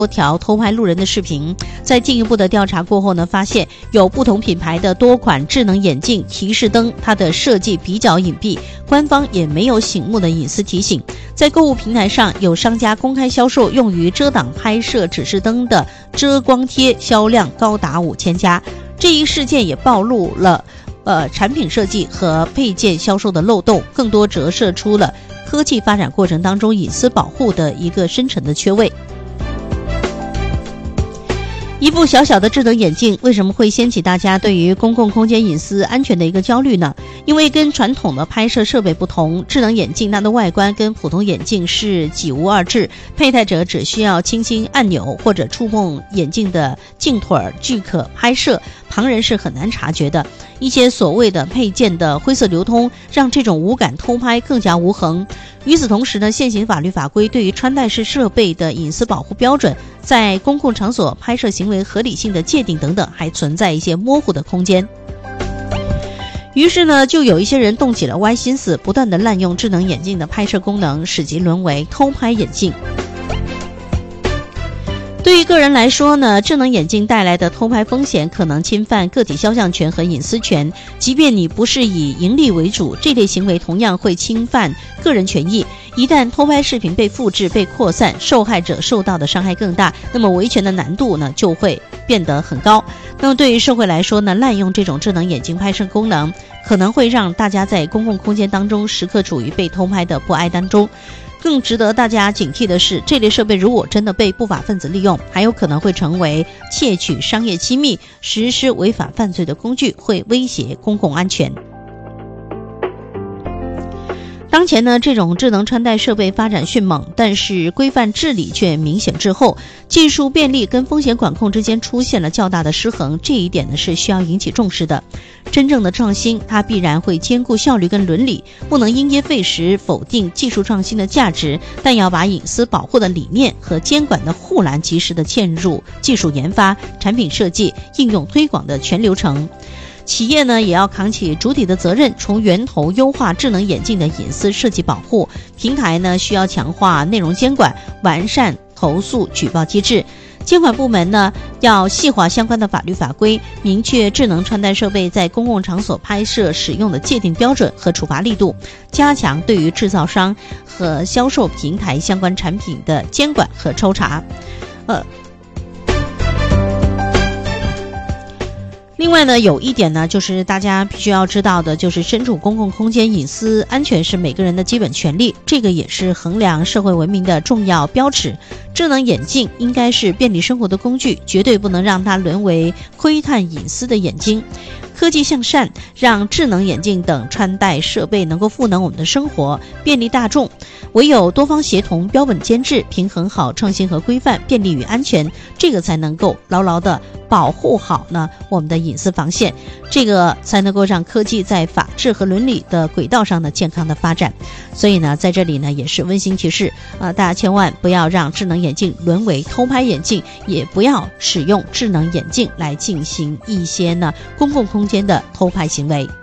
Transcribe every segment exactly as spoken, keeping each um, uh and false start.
多条偷拍路人的视频，在进一步的调查过后呢，发现有不同品牌的多款智能眼镜提示灯，它的设计比较隐蔽，官方也没有醒目的隐私提醒。在购物平台上，有商家公开销售用于遮挡拍摄指示灯的遮光贴，销量高达五千家。这一事件也暴露了呃产品设计和配件销售的漏洞，更多折射出了科技发展过程当中隐私保护的一个深层的缺位。一副小小的智能眼镜为什么会掀起大家对于公共空间隐私安全的一个焦虑呢？因为跟传统的拍摄设备不同，智能眼镜它的外观跟普通眼镜是几无二致，佩戴者只需要轻轻按钮或者触碰眼镜的镜腿即可拍摄，旁人是很难察觉的。一些所谓的配件的灰色流通，让这种无感偷拍更加无痕。与此同时呢，现行法律法规对于穿戴式设备的隐私保护标准，在公共场所拍摄行为合理性的界定等等，还存在一些模糊的空间。于是呢，就有一些人动起了歪心思，不断的滥用智能眼镜的拍摄功能，使其沦为偷拍眼镜。对于个人来说呢，智能眼镜带来的偷拍风险可能侵犯个体肖像权和隐私权，即便你不是以盈利为主，这类行为同样会侵犯个人权益。一旦偷拍视频被复制、被扩散，受害者受到的伤害更大，那么维权的难度呢就会变得很高。那么对于社会来说呢，滥用这种智能眼镜拍摄功能，可能会让大家在公共空间当中时刻处于被偷拍的不安当中。更值得大家警惕的是，这类设备如果真的被不法分子利用，还有可能会成为窃取商业机密、实施违法犯罪的工具，会威胁公共安全。当前呢，这种智能穿戴设备发展迅猛，但是规范治理却明显滞后，技术便利跟风险管控之间出现了较大的失衡，这一点呢是需要引起重视的。真正的创新，它必然会兼顾效率跟伦理，不能因噎废食，否定技术创新的价值，但要把隐私保护的理念和监管的护栏及时的嵌入技术研发、产品设计、应用推广的全流程。企业呢也要扛起主体的责任，从源头优化智能眼镜的隐私设计保护。平台呢需要强化内容监管，完善投诉举报机制。监管部门呢要细化相关的法律法规，明确智能穿戴设备在公共场所拍摄使用的界定标准和处罚力度，加强对于制造商和销售平台相关产品的监管和抽查。呃另外呢，有一点呢，就是大家必须要知道的，就是身处公共空间，隐私安全是每个人的基本权利，这个也是衡量社会文明的重要标尺。智能眼镜应该是便利生活的工具，绝对不能让它沦为窥探隐私的眼睛。科技向善，让智能眼镜等穿戴设备能够赋能我们的生活，便利大众。唯有多方协同、标本兼治，平衡好创新和规范，便利与安全，这个才能够牢牢的保护好呢我们的隐私防线，这个才能够让科技在法治和伦理的轨道上呢健康的发展。所以呢，在这里呢也是温馨提示啊、呃，大家千万不要让智能眼镜沦为偷拍眼镜，也不要使用智能眼镜来进行一些呢公共空间的偷拍行为。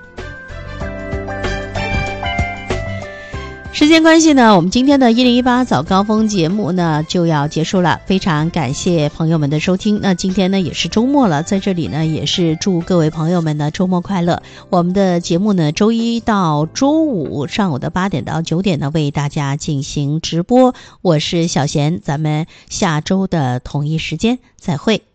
时间关系呢，我们今天的一零一八早高峰节目呢就要结束了，非常感谢朋友们的收听。那今天呢也是周末了，在这里呢也是祝各位朋友们呢周末快乐。我们的节目呢周一到周五上午的八点到九点呢为大家进行直播，我是小贤，咱们下周的同一时间再会。